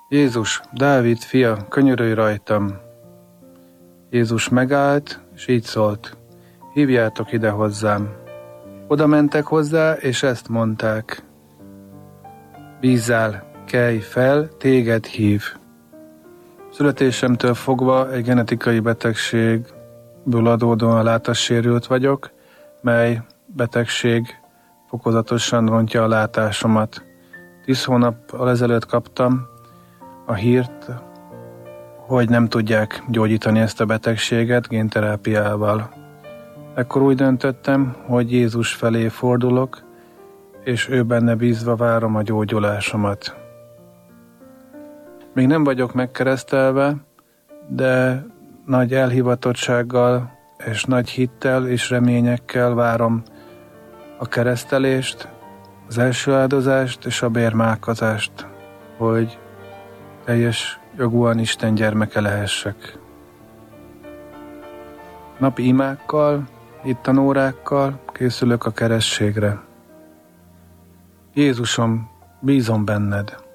Jézus, Dávid fia, könyörülj rajtam! Jézus megállt, és így szólt: hívjátok ide hozzám. Oda mentek hozzá, és ezt mondták: bízzál, kelj fel, téged hív. Születésemtől fogva egy genetikai betegségből adódóan látássérült vagyok, mely betegség fokozatosan rontja a látásomat. 10 hónappal ezelőtt kaptam a hírt, hogy nem tudják gyógyítani ezt a betegséget génterápiával. Ekkor úgy döntöttem, hogy Jézus felé fordulok, és ő benne bízva várom a gyógyulásomat. Még nem vagyok megkeresztelve, de nagy elhivatottsággal és nagy hittel és reményekkel várom a keresztelést, az első áldozást és a bérmálkozást, hogy teljes jogúan Isten gyermeke lehessek. Napi imákkal, hittanórákkal készülök a kerességre. Jézusom, bízom benned!